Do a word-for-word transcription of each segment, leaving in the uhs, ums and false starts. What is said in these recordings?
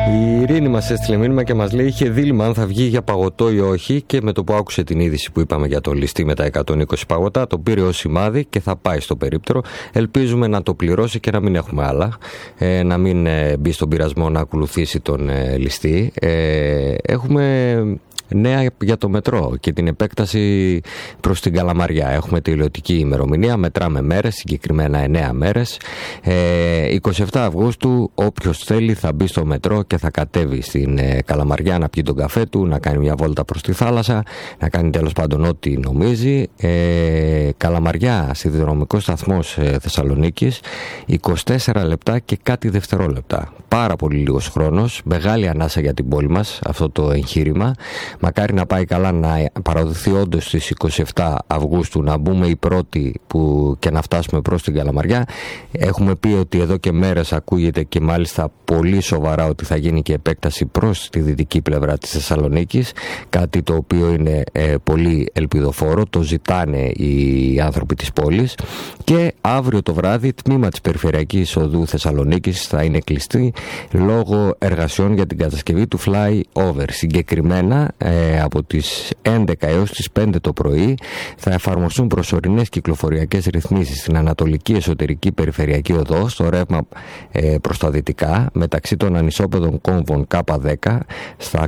Η Ειρήνη μας έστειλε μήνυμα και μας λέει: είχε δίλημμα αν θα βγει για παγωτό ή όχι, και με το που άκουσε την είδηση που είπαμε για το ληστή με τα εκατόν είκοσι παγωτά, το πήρε ως σημάδι και θα πάει στο περίπτερο. Ελπίζουμε να το πληρώσει και να μην έχουμε άλλα, ε, να μην ε, μπει στον πειρασμό να ακολουθήσει τον ε, ληστή. Ε, έχουμε νέα για το μετρό και την επέκταση προς την Καλαμαριά. Έχουμε τελειωτική ημερομηνία, μετράμε μέρες, συγκεκριμένα εννέα μέρες. Ε, είκοσι επτά Αυγούστου όποιος θέλει θα μπει στο μετρό και θα κατέβει στην ε, Καλαμαριά να πιει τον καφέ του, να κάνει μια βόλτα προς τη θάλασσα, να κάνει τέλος πάντων ό,τι νομίζει. Ε, Καλαμαριά, σιδηροδρομικός σταθμός ε, Θεσσαλονίκης, είκοσι τέσσερα λεπτά και κάτι δευτερόλεπτα. Πάρα πολύ λίγος χρόνος, μεγάλη ανάσα για την πόλη μας αυτό το εγχείρημα. Μακάρι να πάει καλά, να παραδοθεί όντως στις είκοσι επτά Αυγούστου, να μπούμε οι πρώτοι που και να φτάσουμε προς την Καλαμαριά. Έχουμε πει ότι εδώ και μέρες ακούγεται και μάλιστα πολύ σοβαρά ότι θα γίνει και επέκταση προς τη δυτική πλευρά της Θεσσαλονίκης, κάτι το οποίο είναι ε, πολύ ελπιδοφόρο, το ζητάνε οι άνθρωποι της πόλης. Και αύριο το βράδυ τμήμα της Περιφερειακής Οδού Θεσσαλονίκης θα είναι κλειστή λόγω εργασιών για την κατασκευή του fly-over. Συγκεκριμένα ε, από τις έντεκα έως τις πέντε το πρωί θα εφαρμοστούν προσωρινές κυκλοφοριακές ρυθμίσεις στην Ανατολική Εσωτερική Περιφερειακή Οδό, στο ρεύμα ε, προς τα δυτικά, μεταξύ των ανισόπεδων κόμβων Κ δέκα στα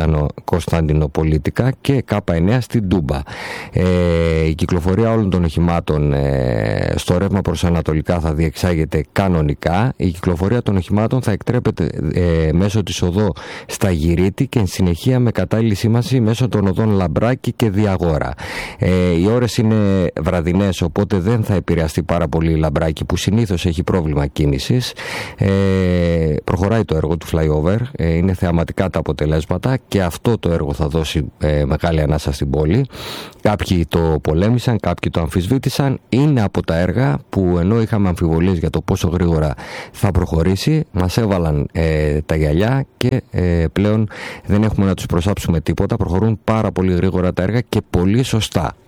Κωνσταντινοπολίτικα και Κ εννέα στην Τούμπα. Ε, η κυκλοφορία όλων των οχημάτων ε, στο ρεύμα προς ανατολικά θα διεξάγεται κανονικά. Η κυκλοφορία των οχημάτων θα εκτρέπεται ε, μέσω της οδό Σταγυρίτη και εν συνεχεία με κατάλληλη σήμανση μέσω των οδών Λαμπράκη και Διαγόρα. Ε, οι ώρες είναι βραδινές, οπότε δεν θα επηρεαστεί πάρα πολύ η Λαμπράκη που συνήθως έχει πρόβλημα κίνησης. Ε, προχωράει το έργο του flyover, ε, είναι θεαματικά τα αποτελέσματα και αυτό το έργο θα δώσει ε, μεγάλη ανάσα στην πόλη. Κάποιοι το πολέμησαν, κάποιοι το αμφισβήτησαν. Είναι από τα έργα που ενώ είχαμε αμφιβολίες για το πόσο γρήγορα θα προχωρήσει, μας έβαλαν ε, τα γυαλιά και ε, πλέον δεν έχουμε να τους προσάψουμε τίποτα. Προχωρούν πάρα πολύ γρήγορα τα έργα και πολύ σωστά.